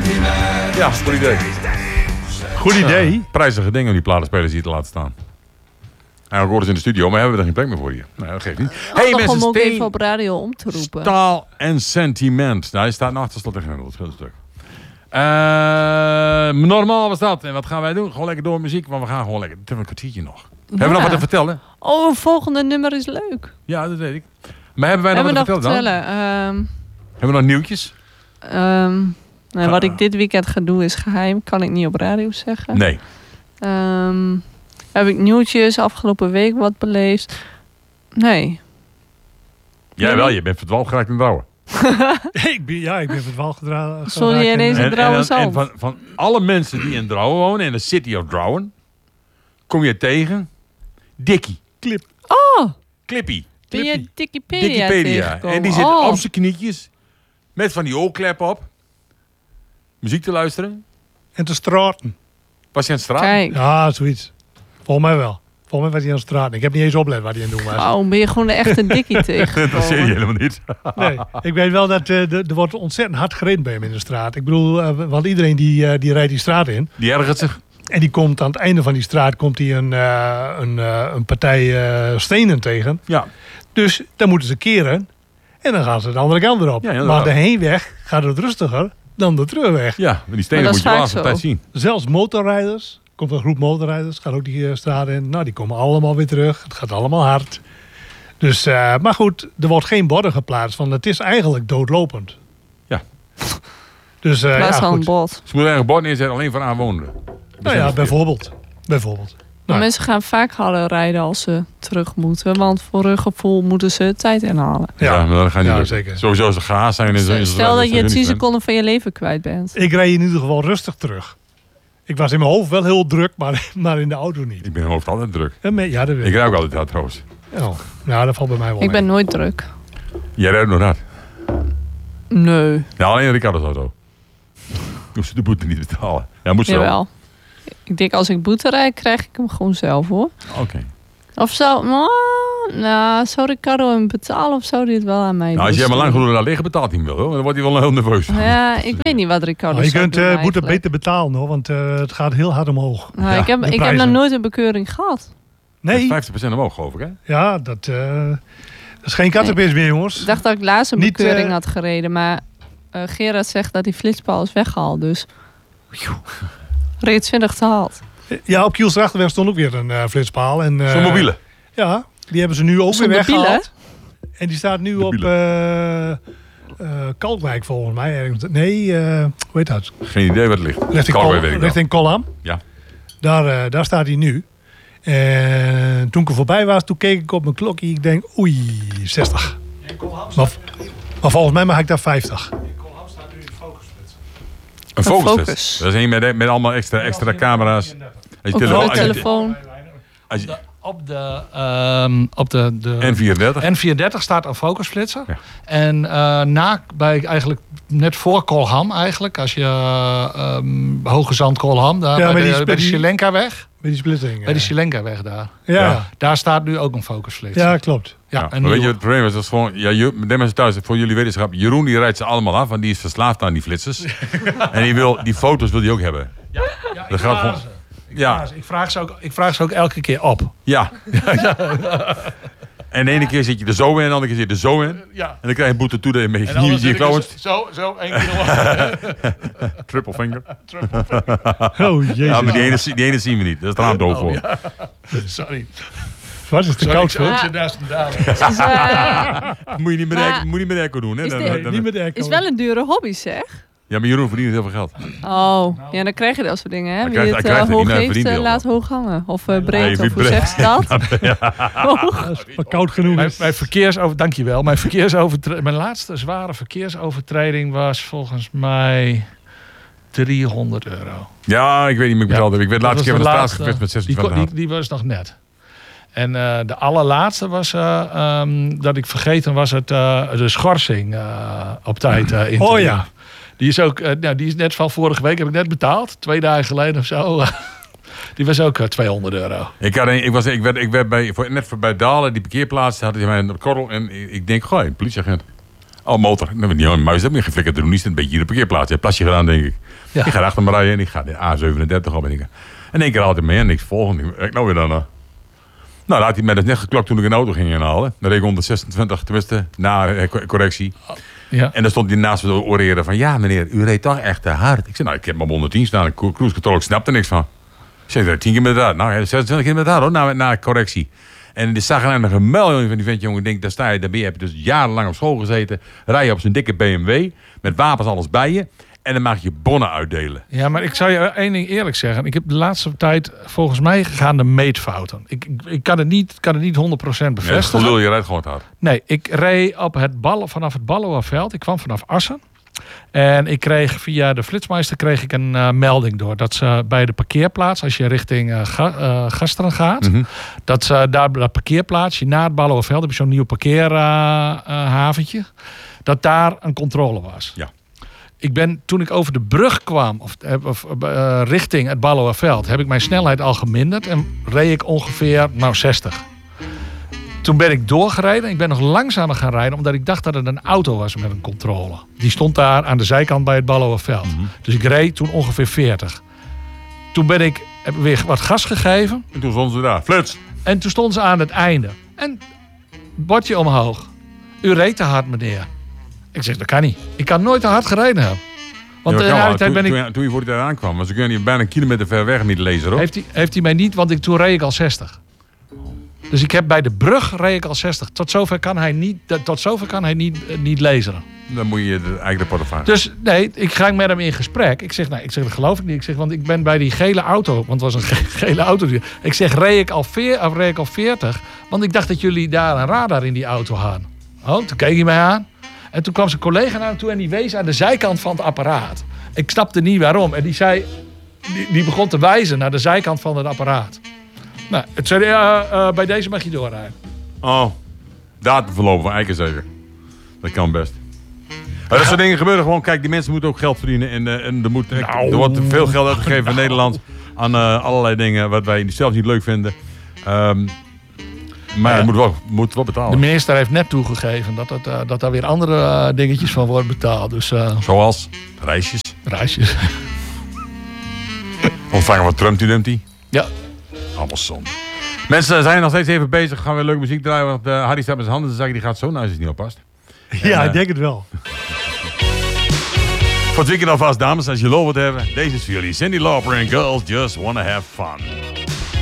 Ja, goed idee. Goed idee. Prijzige dingen om die platenspelers hier te laten staan. Eigenlijk horen ze in de studio, maar hebben we er geen plek meer voor hier. Nee, dat geeft niet. Hey, mensen, om ook even op radio om te roepen. Staal en sentiment. Nou, hij staat nog achter slot en grendel. Dat scheelt een stuk. Normaal was dat. En wat gaan wij doen? Gewoon lekker door met muziek. Want we gaan gewoon lekker. Het is een kwartiertje nog. Hebben we nog wat te vertellen? Oh, het volgende nummer is leuk. Ja, dat weet ik. Maar hebben wij nog wat te vertellen dan? Hebben we nog nieuwtjes? Wat ik dit weekend ga doen is geheim. Kan ik niet op radio zeggen. Nee. Heb ik nieuwtjes afgelopen week wat beleefd? Nee. Jij wel, je bent verdwaald geraakt in trouwen. ik ben verdwaald geraakt. Sorry, en deze Drouwen zelf. En van alle mensen die in Drouwen wonen, in de city of Drouwen, kom je tegen Dikkie. Clippy. Ben je Dickipedia tegengekomen? En die zit op zijn knietjes met van die oorkleppen op. Muziek te luisteren. En te straten. Was je aan het straten? Kijk. Ja, zoiets. Volgens mij wel. Volgens mij was hij aan het straten. Ik heb niet eens oplet waar hij aan het doen was. Oh, ben je gewoon de echte Dikkie tegengekomen? Dat zie je helemaal niet. Nee, ik weet wel dat er wordt ontzettend hard gereden bij hem in de straat. Ik bedoel, want iedereen die rijdt die straat in. Die ergert zich. En die komt aan het einde van die straat komt hij een partij stenen tegen. Ja. Dus dan moeten ze keren. En dan gaan ze de andere kant erop. Ja, maar de heenweg gaat het rustiger dan de terugweg. Ja, maar die stenen moet je wel altijd zien. Zelfs motorrijders. Komt een groep motorrijders. Gaat ook die straat in. Nou, die komen allemaal weer terug. Het gaat allemaal hard. Dus, maar goed, er wordt geen borden geplaatst. Want het is eigenlijk doodlopend. Ja. Dus, plaats van een bord. Ze moeten eigenlijk een bord neerzetten alleen voor aanwonenden. Nou ja, bijvoorbeeld. Maar mensen gaan vaak harder rijden als ze terug moeten. Want voor hun gevoel moeten ze tijd inhalen. Ja, maar dat gaat niet lukken. Zeker. Sowieso als ze gaas zijn. Stel dat je 10 seconden van je leven kwijt bent. Ik rijd in ieder geval rustig terug. Ik was in mijn hoofd wel heel druk, maar in de auto niet. Ik ben in mijn hoofd altijd druk. Ja, dat weet ik rijd ook altijd hard trouwens. Oh, nou, dat valt bij mij wel Ik ben mee. nooit druk. Jij rijdt nog hard? Nee. Ja, alleen Ricardo's auto. Hoef ze de boete niet betalen. Ja, moet zo. Jawel. Ik denk als ik boete rijd, krijg ik hem gewoon zelf hoor. Oké. Of zou Ricardo hem betalen of zou hij het wel aan mij doen? Nou, als jij maar lang genoeg daar liggen, betaalt hij hem wel. Hoor. Dan wordt hij wel heel nerveus. Ja, ik weet niet wat Ricardo je zou kunt doen boete beter betalen hoor, want het gaat heel hard omhoog. Nou, ik heb nog nooit een bekeuring gehad. Nee. 50% omhoog geloof ik hè? Ja, dat is geen kattenpis meer jongens. Ik dacht dat ik laatst een bekeuring had gereden, maar Gerard zegt dat die flitspaal is weggehaald, dus reed 20 te hard. Ja, op Kielstrachterweg stond ook weer een flitspaal. Zo'n mobiele? Ja, die hebben ze nu ook weer weggehaald. En die staat nu op Kalkwijk volgens mij. Nee, hoe heet dat? Geen idee wat het ligt. Richting Kolham. Ja. Daar staat hij nu. En toen ik er voorbij was, toen keek ik op mijn klokje. Ik denk, oei, 60. Maar volgens mij mag ik daar 50. Een focus. Dat is een met allemaal extra camera's. Op de telefoon. Op de N34. N34 staat een focusflitser. Ja. En eigenlijk net voor Kolham eigenlijk. Als je Hoge Zand Kolham, daar bij de Sjelenka-weg. Bij die splitsing. Bij de Sjelenka-weg daar. Ja. Daar staat nu ook een focusflitser. Ja, klopt. Ja, en weet je wat het probleem is? Dat is gewoon, de mensen thuis, voor jullie wetenschap, Jeroen die rijdt ze allemaal af, want die is verslaafd aan die flitsers. En die foto's wil hij ook hebben. Ja, dat gaat gewoon. Ik vraag ze ook elke keer op. Ja. En de ene keer zit je er zo in, en de andere keer zit je er zo in. Ja. En dan krijg je een boete toe dat je met je klauwen. Zo, 1 keer. Triple finger. Oh jezus. Ja, maar die ene zien we niet. Dat is er doof voor. Ja. Sorry. Wat is te koud voor? Moet je niet met Echo doen. Hè? Is wel een dure hobby zeg. Ja, maar Jeroen verdient heel veel geld. Oh, ja, dan krijg je dat soort dingen. Hè? Wie het hoog heeft, laat hoog hangen. Of breed, of hoe zegt ze dat? Wat koud genoeg is. Dankjewel. Mijn laatste zware verkeersovertreding was volgens mij €300. Ja, ik weet niet meer betaalde. Ik werd laatste keer van de straat gevist met 26. Die was nog net. En de allerlaatste was dat ik vergeten was de schorsing op tijd in te doen. Ja. Die is ook, die is net van vorige week, heb ik net betaald. 2 dagen geleden of zo. Die was ook €200. Ik werd net bij Dalen, die parkeerplaats, had hij mij een korrel en ik denk, goh, een politieagent. Oh, motor. Die muis heb ik niet geflikkerd te doen. Die zit een beetje in de parkeerplaats. Je hebt plasje gedaan, denk ik. Ja. Ik ga achter me rijden en ik ga de A37 op. En één keer altijd mee en niks volgen. Ik nou weer dan. Nou, dan had hij mij dus net geklokt toen ik een auto ging inhalen. Dan reed ik 126, tenminste, na correctie. Ja. En dan stond hij naast me te oreren van... Ja, meneer, u reed toch echt te hard. Ik zei, nou, ik heb maar op 110 staan. Cruise control, ik snapte niks van. Ik zei, 10 km hard. Nou, 26 km hard, hoor, na correctie. En de zagrijnige melding van die ventje, jongen. Ik denk, daar heb je dus jarenlang op school gezeten. Rij je op zijn dikke BMW. Met wapens alles bij je. En dan mag je bonnen uitdelen. Ja, maar ik zou je één ding eerlijk zeggen. Ik heb de laatste tijd volgens mij gegaan de meetfouten. Ik kan het niet 100% bevestigen. Nee, je rijdt gewoon te hard. Nee, ik reed vanaf het Balloaveld. Ik kwam vanaf Assen. En ik kreeg via de Flitsmeister een melding door. Dat ze bij de parkeerplaats, als je richting Gasteren gaat. Dat ze daar bij dat parkeerplaatsje, na het Balloaveld, heb je zo'n nieuw parkeerhaventje. Dat daar een controle was. Ja. Toen ik over de brug kwam, richting het Balloaveld, heb ik mijn snelheid al geminderd. En reed ik ongeveer 60. Toen ben ik doorgereden. Ik ben nog langzamer gaan rijden, omdat ik dacht dat het een auto was met een controle. Die stond daar aan de zijkant bij het Balloaveld. Dus ik reed toen ongeveer 40. Toen heb ik weer wat gas gegeven. En toen stonden ze daar. Flits! En toen stonden ze aan het einde. En bordje omhoog. U reed te hard, meneer. Ik zeg, dat kan niet. Ik kan nooit te hard gereden hebben. Want toen je voor die tijd aankwam, maar ze kunnen hier bijna een kilometer ver weg met de laser, hoor. Heeft hij mij niet, want toen reed ik al 60. Dus ik heb bij de brug reed ik al 60. Tot zover kan hij niet laseren. Dan moet je de eigen portefeuille. Dus nee, ik ga met hem in gesprek. Ik zeg, dat geloof ik niet. Ik zeg, want ik ben bij die gele auto, want het was een gele auto. Ik zeg, reed ik al 40? Want ik dacht dat jullie daar een radar in die auto hadden. Oh, toen keek hij mij aan. En toen kwam zijn collega naar hem toe en die wees aan de zijkant van het apparaat. Ik snapte niet waarom. En die zei, die begon te wijzen naar de zijkant van het apparaat. Nou, het zei, bij deze mag je doorrijden. Oh, datumverloop van Eikenzeker. Dat kan best. Dat soort dingen gebeuren gewoon. Kijk, die mensen moeten ook geld verdienen. En er wordt veel geld uitgegeven in Nederland aan allerlei dingen wat wij zelf niet leuk vinden. Maar het moet wel betalen. De minister heeft net toegegeven dat daar weer andere dingetjes van worden betaald. Dus, zoals reisjes. Ontvangen wat Trump-Dumpty. Ja. Allemaal zonde. Mensen zijn nog steeds even bezig. Gaan we leuke muziek draaien. Want Harry staat met zijn handen in de zak. Die gaat zo naar als het niet oppast. Ja, ik denk het wel. Voor het weekend alvast, dames. Als je lol wilt hebben. Deze is voor jullie. Cyndi Lauper en Girls Just Wanna Have Fun.